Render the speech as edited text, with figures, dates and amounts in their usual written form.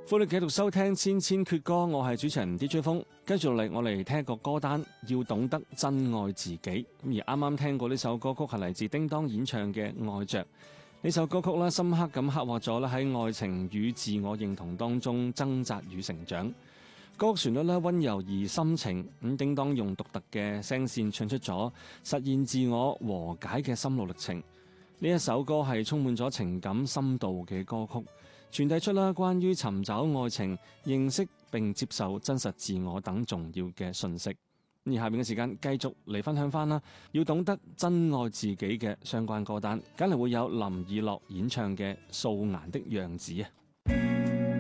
歡迎繼續收聽千千闕歌，我係主持人 DJ 風。跟住落嚟，我嚟聽一個歌單，要懂得真愛自己。咁而啱啱聽過呢首歌曲係嚟自叮當演唱嘅《愛着》。呢首歌曲咧，深刻咁刻畫咗咧喺愛情與自我認同當中掙扎與成長。歌曲旋律咧溫柔而深情，咁叮當用獨特嘅聲線唱出咗實現自我和解嘅心路歷程。呢一首歌係充滿咗情感深度嘅歌曲，傳遞出啦關於尋找愛情、認識並接受真實自我等重要嘅訊息。而下面嘅時間繼續嚟分享翻啦，要懂得真愛自己嘅相關歌單，梗係會有林以樂演唱嘅《素顏的樣子》啊。